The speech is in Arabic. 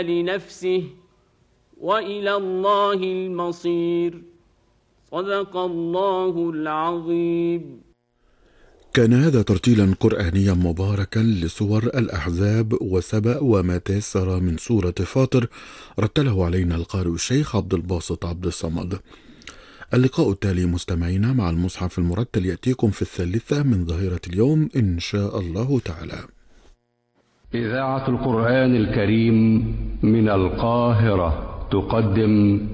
لنفسه وإلى الله المصير. صدق الله العظيم. كان هذا ترتيلا قرآنيا مباركا لسور الأحزاب وسبأ وما تيسر من سورة فاطر، رتله علينا القارئ الشيخ عبد الباسط عبد الصمد. اللقاء التالي مستمعينا مع المصحف المرتل يأتيكم في 1/3 من ظهيرة اليوم إن شاء الله تعالى. إذاعة القرآن الكريم من القاهرة تقدم